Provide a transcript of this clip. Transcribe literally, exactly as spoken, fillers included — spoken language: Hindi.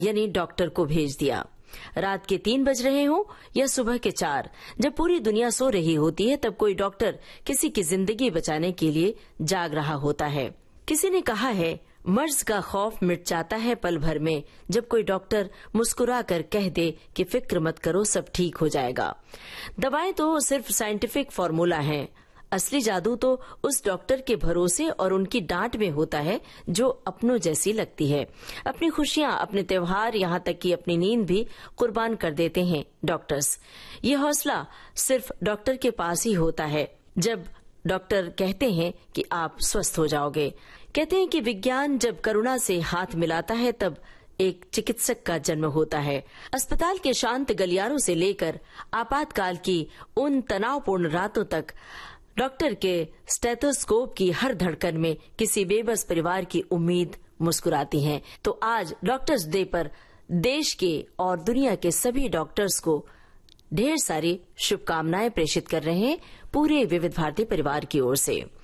यानी डॉक्टर को भेज दिया। रात के तीन बज रहे हों या सुबह के चार, जब पूरी दुनिया सो रही होती है, तब कोई डॉक्टर किसी की जिंदगी बचाने के लिए जाग रहा होता है। किसी ने कहा है, मर्ज का खौफ मिट जाता है पल भर में, जब कोई डॉक्टर मुस्कुरा कर कह दे कि फिक्र मत करो, सब ठीक हो जाएगा। दवाएं तो सिर्फ साइंटिफिक फॉर्मूला है, असली जादू तो उस डॉक्टर के भरोसे और उनकी डांट में होता है जो अपनों जैसी लगती है। अपनी खुशियां, अपने त्योहार, यहाँ तक कि अपनी नींद भी कुर्बान कर देते हैं डॉक्टर्स। ये हौसला सिर्फ डॉक्टर के पास ही होता है, जब डॉक्टर कहते हैं कि आप स्वस्थ हो जाओगे। कहते हैं कि विज्ञान जब करुणा से हाथ मिलाता है, तब एक चिकित्सक का जन्म होता है। अस्पताल के शांत गलियारों से लेकर आपातकाल की उन तनावपूर्ण रातों तक डॉक्टर के स्टेथोस्कोप की हर धड़कन में किसी बेबस परिवार की उम्मीद मुस्कुराती है। तो आज डॉक्टर्स डे पर देश के और दुनिया के सभी डॉक्टर्स को ढेर सारी शुभकामनाएं प्रेषित कर रहे हैं पूरे विविध भारती परिवार की ओर से।